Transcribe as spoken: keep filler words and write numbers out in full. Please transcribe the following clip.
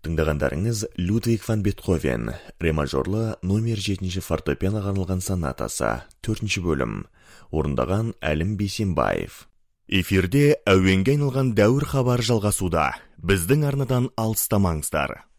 Тыңдағандарыңыз Людвиг ван Бетховен, ре мажорлы номер жетінші фортепианоға арналған сонатасы, төртінші бөлім, орындаған Әлім Бейсенбаев. Эфирде әуенге айналған дәуір хабар жалғасуда. Біздің арнадан алыстамаңыздар.